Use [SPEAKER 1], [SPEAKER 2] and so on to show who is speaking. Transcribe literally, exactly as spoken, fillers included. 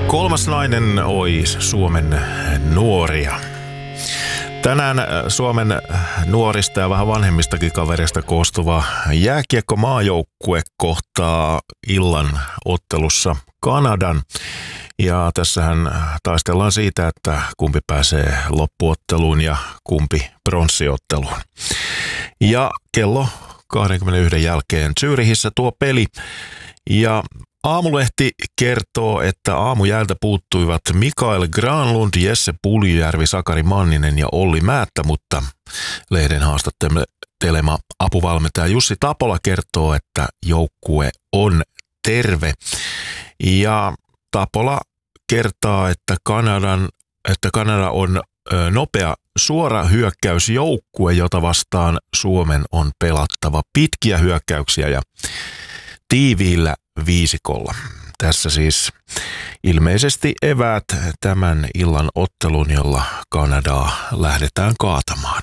[SPEAKER 1] Kolmas nainen ois Suomen nuoria. Tänään Suomen nuorista ja vähän vanhemmistakin kavereista koostuva jääkiekkomaajoukkue kohtaa illan ottelussa Kanadan. Ja tässähän taistellaan siitä, että kumpi pääsee loppuotteluun ja kumpi pronssiotteluun. Ja kello kaksikymmentäyksi jälkeen Zyrihissä tuo peli. Ja Aamulehti kertoo, että aamujäältä puuttuivat Mikael Granlund, Jesse Puljujärvi, Sakari Manninen ja Olli Määttä, mutta lehden haastattelema apuvalmentaja Jussi Tapola kertoo, että joukkue on terve. Ja Tapola kertaa, että, Kanadan, että Kanada on nopea suora hyökkäysjoukkue, jota vastaan Suomen on pelattava pitkiä hyökkäyksiä ja tiiviillä viisikolla. Tässä siis ilmeisesti eväät tämän illan ottelun, jolla Kanadaa lähdetään kaatamaan.